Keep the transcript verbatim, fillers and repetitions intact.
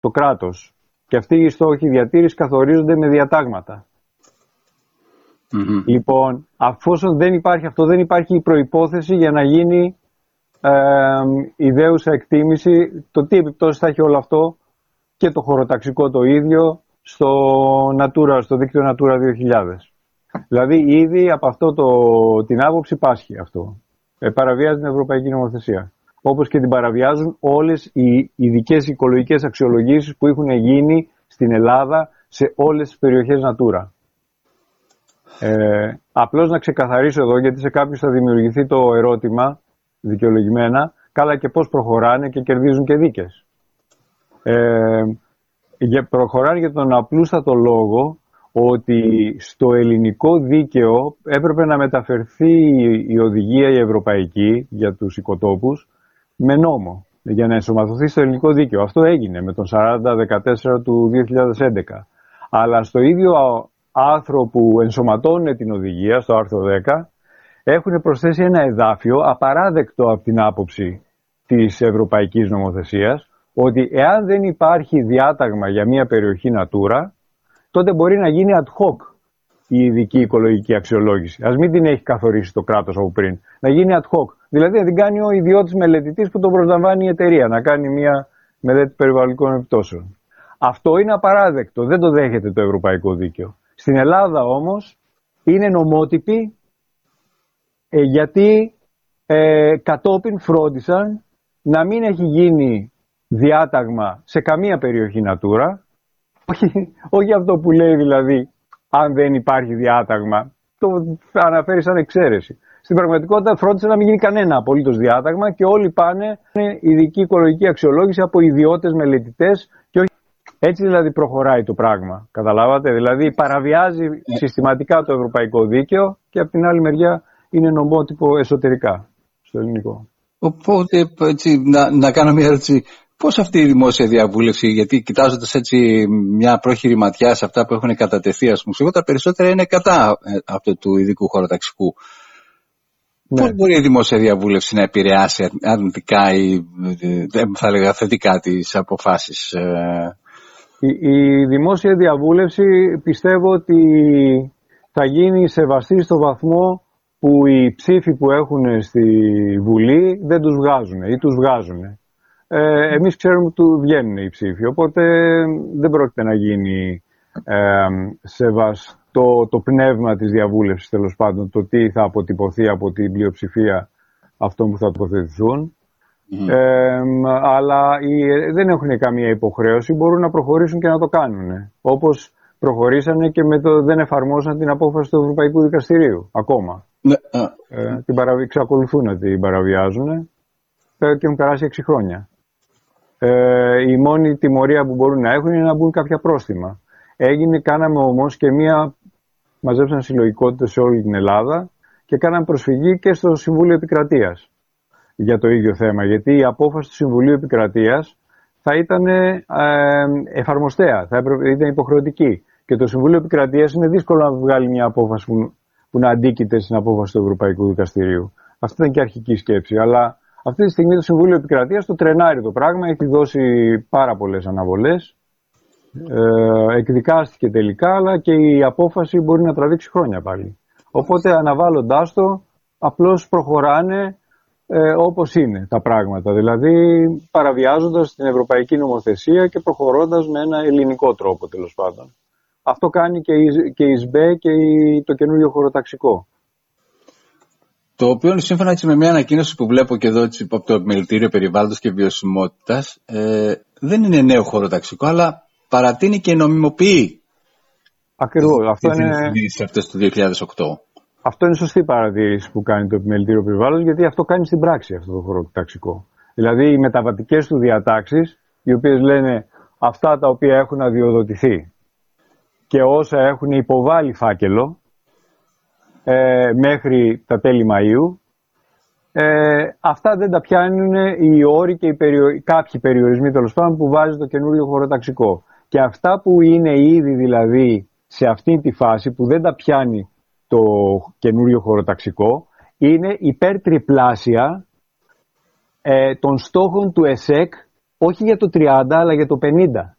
το κράτος. Και αυτοί οι στόχοι διατήρησης καθορίζονται με διατάγματα. Mm-hmm. Λοιπόν, αφόσον δεν υπάρχει αυτό, δεν υπάρχει η προϋπόθεση για να γίνει ε, ιδέουσα εκτίμηση το τι επιπτώσεις θα έχει όλο αυτό και το χωροταξικό το ίδιο στο, Natura, στο δίκτυο Natura δύο χιλιάδες. Δηλαδή ήδη από αυτό το, την άποψη πάσχει αυτό. Ε, παραβιάζει την Ευρωπαϊκή Νομοθεσία. Όπως και την παραβιάζουν όλες οι ειδικές οικολογικές αξιολογήσεις που έχουν γίνει στην Ελλάδα σε όλες τις περιοχές Natura. Ε, απλώς να ξεκαθαρίσω εδώ, γιατί σε κάποιους θα δημιουργηθεί το ερώτημα δικαιολογημένα, καλά και πώς προχωράνε και κερδίζουν και δίκες. Ε, προχωράνε για τον απλούστατο λόγο ότι στο ελληνικό δίκαιο έπρεπε να μεταφερθεί η οδηγία η ευρωπαϊκή για τους οικοτόπους με νόμο για να ενσωματωθεί στο ελληνικό δίκαιο. Αυτό έγινε με τον σαράντα δεκατέσσερα του δύο χιλιάδες έντεκα. Αλλά στο ίδιο άρθρο που ενσωματώνει την οδηγία, στο άρθρο δέκα, έχουν προσθέσει ένα εδάφιο απαράδεκτο από την άποψη της ευρωπαϊκής νομοθεσίας, ότι εάν δεν υπάρχει διάταγμα για μια περιοχή Natura, τότε μπορεί να γίνει ad hoc η ειδική οικολογική αξιολόγηση. Ας μην την έχει καθορίσει το κράτος από πριν. Να γίνει ad hoc. Δηλαδή να την κάνει ο ιδιώτης μελετητής που τον προσλαμβάνει η εταιρεία, να κάνει μια μελέτη περιβαλλοντικών επιπτώσεων. Αυτό είναι απαράδεκτο. Δεν το δέχεται το ευρωπαϊκό δίκαιο. Στην Ελλάδα όμως είναι νομότυπη ε, γιατί ε, κατόπιν φρόντισαν να μην έχει γίνει διάταγμα σε καμία περιοχή Natura. Όχι, όχι αυτό που λέει δηλαδή αν δεν υπάρχει διάταγμα, το αναφέρει σαν εξαίρεση. Στην πραγματικότητα φρόντισε να μην γίνει κανένα απολύτως διάταγμα και όλοι πάνε ειδική οικολογική αξιολόγηση από ιδιώτες μελετητές και όχι. Έτσι δηλαδή προχωράει το πράγμα. Καταλάβατε, δηλαδή παραβιάζει συστηματικά το ευρωπαϊκό δίκαιο και από την άλλη μεριά είναι νομότυπο εσωτερικά στο ελληνικό. Οπότε έτσι, να, να κάνω μια ερώτηση. Πώς αυτή η δημόσια διαβούλευση, γιατί κοιτάζοντας έτσι μια πρόχειρη ματιά σε αυτά που έχουν κατατεθεί, ας πούμε, τα περισσότερα είναι κατά αυτού του ειδικού χωροταξικού. Ναι. Πώς μπορεί η δημόσια διαβούλευση να επηρεάσει αρνητικά ή θα έλεγα θετικά τις αποφάσεις? Η, η δημόσια διαβούλευση πιστεύω ότι θα γίνει σεβαστή στο βαθμό που οι ψήφοι που έχουν στη Βουλή δεν τους βγάζουν ή τους βγάζουν. Ε, εμείς ξέρουμε ότι του βγαίνουν οι ψήφοι, οπότε δεν πρόκειται να γίνει ε, σεβαστό το πνεύμα της διαβούλευσης, τέλος πάντων, το τι θα αποτυπωθεί από την πλειοψηφία αυτών που θα τοποθετηθούν. Mm. Ε, αλλά οι, δεν έχουν καμία υποχρέωση, μπορούν να προχωρήσουν και να το κάνουν. Όπως προχωρήσανε και με το δεν εφαρμόσαν την απόφαση του Ευρωπαϊκού Δικαστηρίου ακόμα. Mm. Ε, την παραβι... Εξακολουθούν να την παραβιάζουν και έχουν περάσει έξι χρόνια. Ε, η μόνη τιμωρία που μπορούν να έχουν είναι να μπουν κάποια πρόστιμα. Έγινε, κάναμε όμως και μία, μαζέψαν συλλογικότητες σε όλη την Ελλάδα και κάναμε προσφυγή και στο Συμβούλιο Επικρατείας για το ίδιο θέμα, γιατί η απόφαση του Συμβουλίου Επικρατείας θα ήταν ε, εφαρμοστέα, θα έπρεπε, ήταν υποχρεωτική. Και το Συμβούλιο Επικρατείας είναι δύσκολο να βγάλει μια απόφαση που, που να αντίκειται στην απόφαση του Ευρωπαϊκού Δικαστηρίου. Αυτή ήταν και αρχική σκέψη, αλλά αυτή τη στιγμή το Συμβούλιο Επικρατείας το τρενάρει το πράγμα, έχει δώσει πάρα πολλές αναβολές, ε, εκδικάστηκε τελικά, αλλά και η απόφαση μπορεί να τραβήξει χρόνια πάλι. Οπότε αναβάλλοντάς το, απλώς προχωράνε ε, όπως είναι τα πράγματα, δηλαδή παραβιάζοντας την ευρωπαϊκή νομοθεσία και προχωρώντας με ένα ελληνικό τρόπο, τέλος πάντων. Αυτό κάνει και η, και η ΣΜΠΕ και η, το καινούριο χωροταξικό. Το οποίο σύμφωνα με μια ανακοίνωση που βλέπω και εδώ έτσι, από το Επιμελητήριο Περιβάλλοντος και Βιωσιμότητας, ε, δεν είναι νέο χωροταξικό, αλλά παρατείνει και νομιμοποιεί. Ακριβώς. Αυτό είναι αυτές του δύο χιλιάδες οκτώ. Αυτό είναι σωστή παρατήρηση που κάνει το Επιμελητήριο Περιβάλλοντος, γιατί αυτό κάνει στην πράξη αυτό το χωροταξικό. Δηλαδή οι μεταβατικές του διατάξεις, οι οποίες λένε αυτά τα οποία έχουν αδειοδοτηθεί και όσα έχουν υποβάλει φάκελο, Ε, μέχρι τα τέλη Μαΐου, ε, αυτά δεν τα πιάνουν οι όροι και οι περιο... κάποιοι περιορισμοί, τέλος πάντων, που βάζει το καινούριο χωροταξικό. Και αυτά που είναι ήδη δηλαδή σε αυτή τη φάση που δεν τα πιάνει το καινούριο χωροταξικό είναι υπερτριπλάσια ε, των στόχων του ΕΣΕΚ όχι για το τριάντα αλλά για το πενήντα.